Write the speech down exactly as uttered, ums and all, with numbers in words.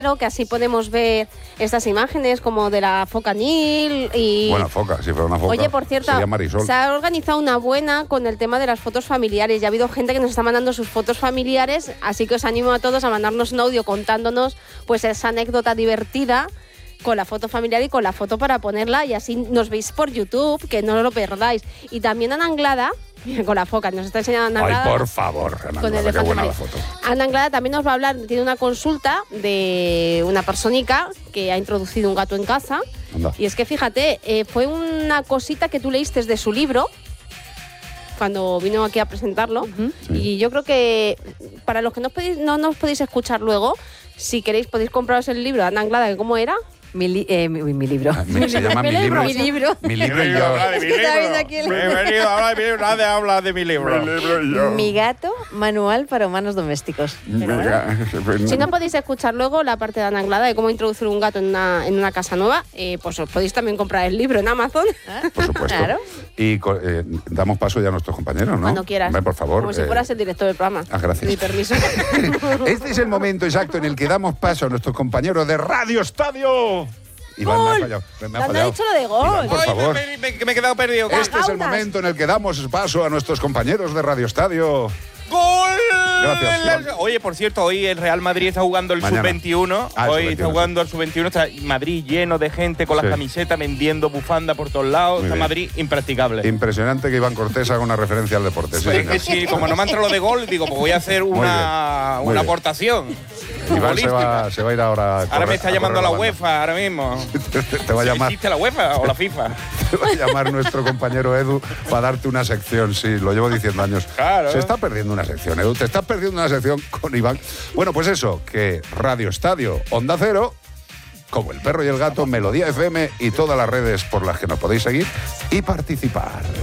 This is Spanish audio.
que así podemos ver estas imágenes como de la foca Nil y... Bueno, foca, si fuera una foca. Oye, por cierto, sería Marisol. se ha organizado una buena con el tema de las fotos familiares. Ya ha habido gente que nos está mandando sus fotos familiares, así que os animo a todos a mandarnos un audio contándonos pues esa anécdota divertida con la foto familiar y con la foto para ponerla, y así nos veis por YouTube, que no lo perdáis. Y también Ana Anglada, con la foca, nos está enseñando Ana Anglada. Ay, por favor, Ana con Anglada, el qué buena la María. foto. Ana Anglada también nos va a hablar, tiene una consulta de una personica que ha introducido un gato en casa. Anda. Y es que fíjate, eh, fue una cosita que tú leíste de su libro cuando vino aquí a presentarlo. Uh-huh. Sí. Y yo creo que para los que no, podéis, no nos podéis escuchar luego, si queréis podéis compraros el libro de Ana Anglada, que ¿cómo era? Mi, li, eh, mi, mi libro. Ah, mi, se llama mi libro. Mi libro. Mi libro y yo. Bienvenido a hablar de mi libro. Nadie habla de mi libro. Mi libro y yo. Mi gato, manual para humanos domésticos. Pero, si no podéis escuchar luego la parte de Ana Anglada de cómo introducir un gato en una, en una casa nueva, eh, pues os podéis también comprar el libro en Amazon. ¿Ah? Por supuesto. Claro. Y eh, damos paso ya a nuestros compañeros, ¿no? Cuando quieras. Hombre, por favor. Como si eh, fueras el director del programa. Ah, gracias. Mi permiso. Este es el momento exacto en el que damos paso a nuestros compañeros de Radio Estadio. Iván, ¡Gol! me ha fallado. Me ha ¿Dónde ha fallado. dicho lo de gol? Iván, por Ay, favor. Me, me, me, me he quedado perdido. Las Este es el gautas. momento en el que damos paso a nuestros compañeros de Radio Estadio. ¡Gol! Gracias, Iván. Oye, por cierto, hoy el Real Madrid está jugando el Mañana. sub veintiuno. Ah, el hoy sub veintiuno, está jugando el sub veintiuno. Está Madrid lleno de gente con Sí. las camisetas, vendiendo bufanda por todos lados. Muy Está bien. Madrid impracticable. Impresionante que Iván Cortés haga una referencia al deporte. Sí, Sí, señor. que sí, como no me ha entrado lo de gol, digo, pues voy a hacer Muy una, bien, muy una bien. aportación. Iván se futbolística. va, se va a ir ahora. a Ahora correr- me está a llamando correr la banda. UEFA ahora mismo. Te, te- te va a llamar. ¿Existe la UEFA o la FIFA? Te va a llamar nuestro compañero Edu para darte una sección, sí, lo llevo diciendo años. Claro. Se está perdiendo una sección, Edu, te estás perdiendo una sección con Iván. Bueno, pues eso, que Radio Estadio, Onda Cero, como El Perro y el Gato, Melodía F M y todas las redes por las que nos podéis seguir y participar.